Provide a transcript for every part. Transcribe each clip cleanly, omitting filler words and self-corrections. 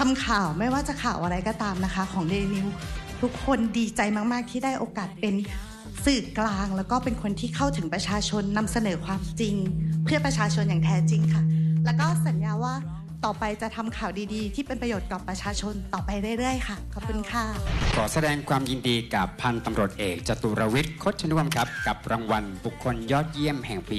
ำข่าวไม่ว่าจะข่าวอะไรก็ตามนะคะของ Daily News ทุกคนดีใจมากๆที่ได้โอกาสเป็นสื่อกลางแล้วก็เป็นคนที่เข้าถึงประชาชนนำเสนอความจริงเพื่อประชาชนอย่างแท้จริงค่ะแล้วก็สัญญาว่าต่อไปจะทำข่าวดีๆที่เป็นประโยชน์กับประชาชนต่อไปเรื่อยๆค่ะขอบคุณค่ะขอแสดงความยินดีกับพันตำรวจเอกจตุรวิทย์คชนุวมครับกับรางวัลบุคคลยอดเยี่ยมแห่งปี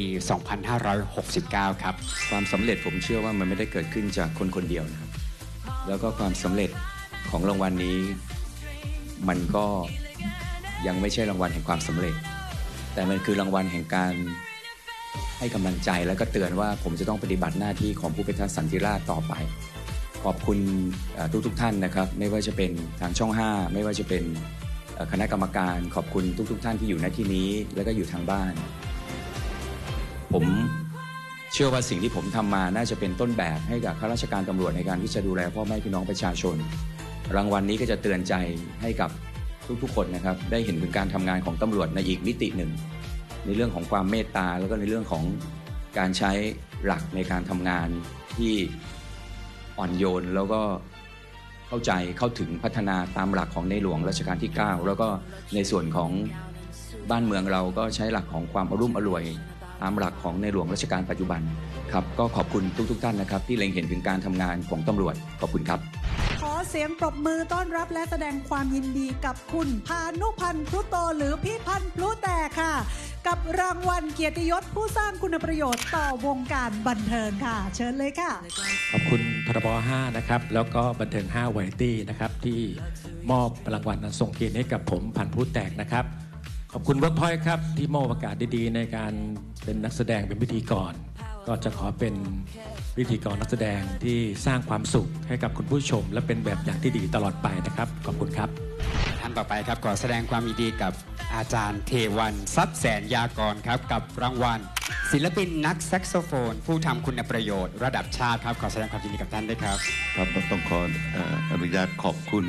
2569 ครับความสำเร็จผมเชื่อว่ามันไม่ได้เกิดขึ้นจากคนคนเดียวนะครับแล้วก็ความสำเร็จของรางวัลนี้มันก็ยังไม่ใช่รางวัลแห่งความสำเร็จแต่มันคือรางวัลแห่งการให้กำลังใจและก็เตือนว่าผมจะต้องปฏิบัติหน้าที่ของผู้พิทักษ์สันติราษฎร์ต่อไปขอบคุณทุกท่านนะครับไม่ว่าจะเป็นทางช่อง5ไม่ว่าจะเป็นคณะกรรมการขอบคุณทุกท่านที่อยู่ณที่นี้แล้วก็อยู่ทางบ้านผมเชื่อว่าสิ่งที่ผมทำมาน่าจะเป็นต้นแบบให้กับข้าราชการตำรวจในการที่จะดูแลพ่อแม่พี่น้องประชาชนรางวัลนี้ก็จะเตือนใจให้กับทุกคนนะครับได้เห็นถึงการทำงานของตำรวจในอีกมิติหนึ่งในเรื่องของความเมตตาแล้วก็ในเรื่องของการใช้หลักในการทำงานที่อ่อนโยนแล้วก็เข้าใจเข้าถึงพัฒนาตามหลักของในหลวงรัชกาลที่9แล้วก็ในส่วนของบ้านเมืองเราก็ใช้หลักของความอรุ่มอร่วยตามหลักของในหลวงรัชกาลปัจจุบันครับก็ขอบคุณทุกท่านนะครับที่เล็งเห็นถึงการทำงานของตำรวจขอบคุณครับขอเสียงปรบมือต้อนรับและแสดงความยินดีกับคุณพานุพันธ์พลุโตหรือพี่พันธ์พลุแตกค่ะกับรางวัลเกียรติยศผู้สร้างคุณประโยชน์ต่อวงการบันเทิงค่ะเชิญเลยค่ะขอบคุณทรบ5นะครับแล้วก็บันเทิง5 Variety นะครับที่มอบรางวัลทรงเกียรติให้กับผมพันธ์พลุแตกนะครับขอบคุณเวิร์กพอยต์ครับที่มอบโอกาสดีๆในการเป็นนักแสดงเป็นพิธีกรก็จะขอเป็นพิธีกรนักแสดงที่สร้างความสุขให้กับคุณผู้ชมและเป็นแบบอย่างที่ดีตลอดไปนะครับขอบคุณครับท่านต่อไปครับขอแสดงความยินดีกับอาจารย์เทวันทรัพย์แสนยากรครับกับรางวัลศิลปินนักแซกโซโฟนผู้ทำคุณประโยชน์ระดับชาติครับขอแสดงความยินดีกับท่านด้วยครับครับต้องขออนุญาตขอบคุณ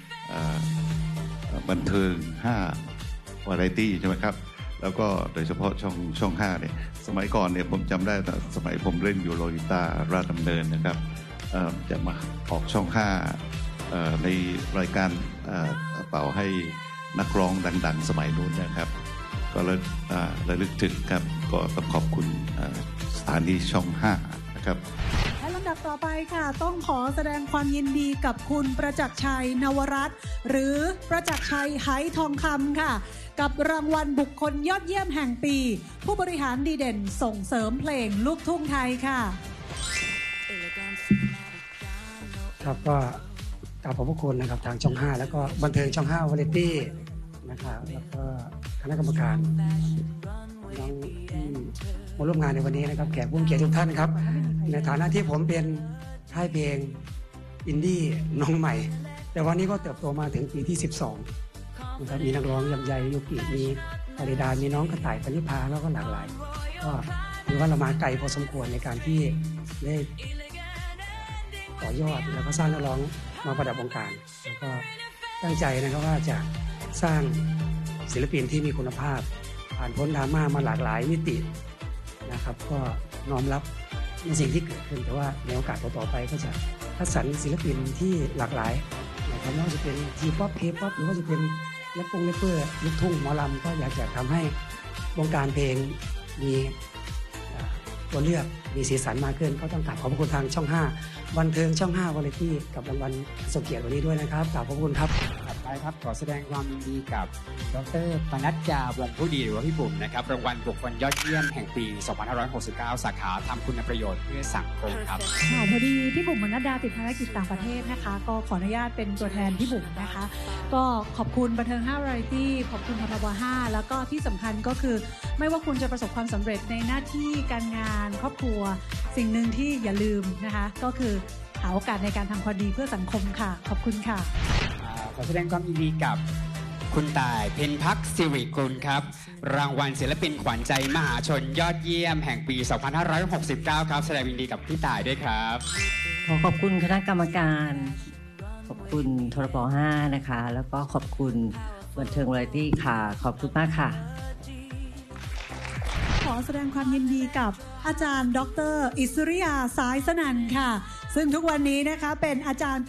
บันเทิง5 Variety ใช่ไหมครับแล้วก็โดยเฉพาะช่อง5เนี่ยสมัยก่อนเนี่ยผมจำได้แต่สมัยผมเล่นอยู่โรลิต้าราชดำเนินนะครับจะมาออกช่อง5ในรายการเป่าให้นักร้องดังๆสมัยนู้นนะครับก็ระลึกถึงครับก็ต้องขอบคุณสถานีช่อง5นะครับและลำดับต่อไปค่ะต้องขอแสดงความยินดีกับคุณประจักษ์ชัยนวรัตน์หรือประจักษ์ชัยไหทองคำค่ะกับรางวัลบุคคลยอดเยี่ยมแห่งปีผู้บริหารดีเด่นส่งเสริมเพลงลูกทุ่งไทยค่ะครับก็กราบขอบพระคุณนะครับทางช่อง5แล้วก็บันเทิงช่อง5 Variety นะครับแล้วก็คณะกรรมการน้องที่มาร่วมงานในวันนี้นะครับแขกผู้มีเกียรติทุกท่านครับในฐานะที่ผมเป็นค่ายเพลงอินดี้น้องใหม่แต่วันนี้ก็เติบโตมาถึงปีที่12นะครับมีนักร้องลำไยยุกิมีปริดามีน้องกระต่ายปณิพาแล้วก็หลากหลายก็ถือว่าเรามาไกลพอสมควรในการที่ได้ต่อยอดแล้วก็สร้างนักร้องมาประดับวงการแล้วก็ตั้งใจนะครับว่าจะสร้างศิลปินที่มีคุณภาพผ่านพ้นดราม่ามาหลากหลายมิตินะครับก็น้อมรับในสิ่งที่เกิดขึ้นแต่ว่าในโอกาสต่อๆไปก็จะคัดสรรศิลปินที่หลากหลายนะครับไม่ว่าจะเป็นทีป๊อปเคป๊อปหรือว่าจะเป็นแรปเปอร์ลูกทุ่งหมอลำก็อยากจะทำให้วงการเพลงมีตัวเลือกมีสีสันมากขึ้นก็ต้องกราบขอบคุณทางช่อง5บันเทิงช่อง5 Variety กับรางวัลทรงเกียรติวันนี้ด้วยนะครับกราบขอบคุณครับถัดไปครับขอแสดงความยินดีกับดร.ปนัดดาวงผู้ดีหรือว่าพี่บุ๋มนะครับรางวัลบุคคลยอดเยี่ยมแห่งปี 2569 สาขาทำคุณประโยชน์เพื่อสังคมครับพอดีพี่บุ๋มปนัดดาติดภารกิจต่างประเทศนะคะก็ขออนุญาตเป็นตัวแทนพี่บุ๋มนะคะก็ขอบคุณบันเทิง5 Variety ขอบคุณทบ5แล้วก็ที่สำคัญก็คือไม่ว่าคุณจะประสบความสำเร็จในหน้าที่การงานครอบครัวสิ่งหนึ่งที่อย่าลืมนะคะก็คือหาโอกาสในการทำความดีเพื่อสังคมค่ะขอบคุณค่ะขอแสดงความยินดีกับคุณต่ายเพ็ญพักสิริกุลครับรางวัลศิลปินขวัญใจมหาชนยอดเยี่ยมแห่งปี 2569 ครับแสดงยินดีกับพี่ต่ายด้วยครับขอบคุณคณะกรรมการขอบคุณทรป5นะคะแล้วก็ขอบคุณบันเทิงวาไรตี้ค่ะขอบคุณมากค่ะขอแสดงความยินดีกับอาจารย์ดร.อิสริยาสายสนั่นค่ะซึ่งทุกวันนี้นะคะเป็นอาจารย์